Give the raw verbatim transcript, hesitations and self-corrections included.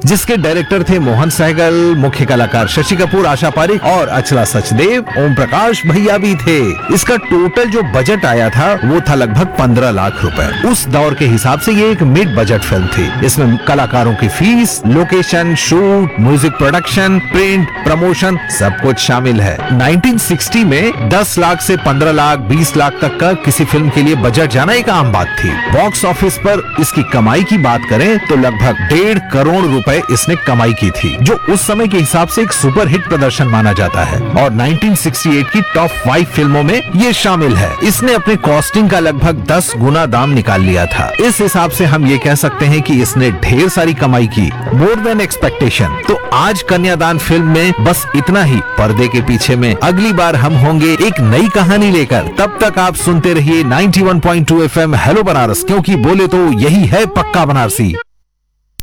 जिसके डायरेक्टर थे मोहन सहगल, मुख्य कलाकार शशि कपूर, आशा पारिक और अचला सचदेव, ओम प्रकाश भैया भी थे। इसका टोटल जो बजट आया था वो था लगभग पंद्रह लाख रुपए। उस दौर के हिसाब से ये एक मिड बजट फिल्म थी। इसमें कलाकारों की fees, location, shoot, music production, print, promotion सब कुछ शामिल है। नाइनटीन सिक्सटी में दस लाख से पंद्रह लाख, बीस लाख तक का किसी फिल्म के लिए बजट जाना एक आम बात थी। बॉक्स ऑफिस पर इसकी कमाई की बात करें तो लगभग डेढ़ करोड़ रुपए इसने कमाई की थी, जो उस समय के हिसाब से एक सुपर हिट प्रदर्शन माना जाता है और नाइनटीन सिक्सटी एट की टॉप फाइव फिल्मों में ये शामिल है। इसने अपने कॉस्टिंग का लगभग दस गुना दाम निकाल लिया था। इस हिसाब से हम ये कह सकते हैं कि इसने ढेर सारी कमाई की, मोर देन एक्सपेक्टेशन। तो आज कन्यादान फिल्म में बस इतना ही। पर्दे के पीछे में अगली बार हम होंगे एक नई कहानी लेकर। तब तक आप सुनते रहिए ninety one point two F M hello Banaras, क्योंकि बोले तो यही है पक्का बनारसी।